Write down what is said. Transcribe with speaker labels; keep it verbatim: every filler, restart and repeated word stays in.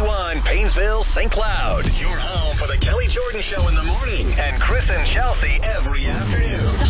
Speaker 1: ninety-one, Painesville, Saint Cloud. Your home for the Kelly Jordan Show in the morning and Chris and Chelsea every afternoon.